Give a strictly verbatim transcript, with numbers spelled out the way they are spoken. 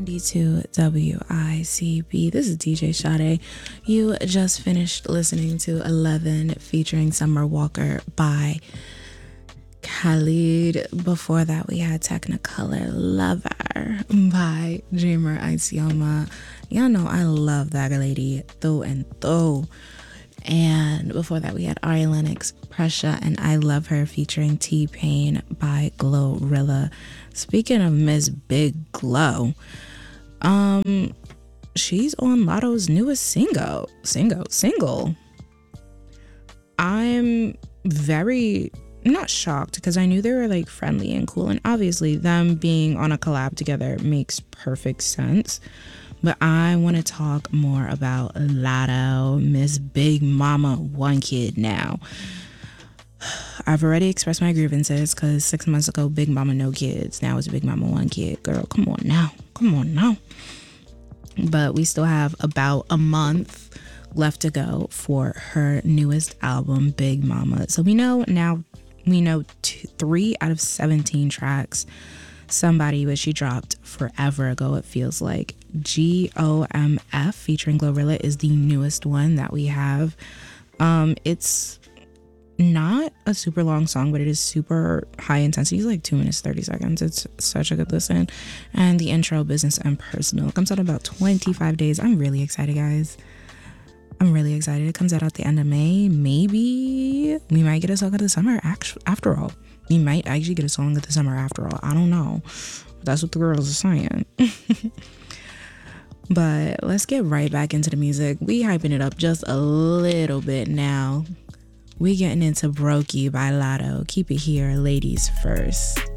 ninety-two W I C B. This is D J Sade. You just finished listening to eleven featuring Summer Walker by Khalid. Before that, we had Technicolor Lover by Dreamer Isioma. Y'all know I love that lady through and through. And before that, we had Ari Lennox, Pressure, and I Love Her featuring T-Pain by Glorilla. Speaking of Miss Big Glow, um, she's on Lotto's newest single. Single, single. I'm very not shocked because I knew they were like friendly and cool, and obviously them being on a collab together makes perfect sense. But I want to talk more about Lotto, Miss Big Mama, one kid now. I've already expressed my grievances because six months ago, Big Mama, no kids. Now it's Big Mama, one kid. Girl, come on now. Come on now. But we still have about a month left to go for her newest album, Big Mama. So we know now, we know two, three out of seventeen tracks. Somebody, which she dropped forever ago, it feels like. G O M F featuring Glorilla is the newest one that we have. Um, it's not a super long song, but it is super high intensity. It's like two minutes, thirty seconds. It's such a good listen. And the intro, Business and Personal, comes out in about twenty-five days. I'm really excited, guys. I'm really excited. It comes out at the end of May. Maybe we might get a song of the summer after all. We might actually get a song of the summer after all. I don't know. That's what the girls are saying. But let's get right back into the music. We hyping it up just a little bit now. We getting into Brokey by Lotto. Keep it here, ladies first.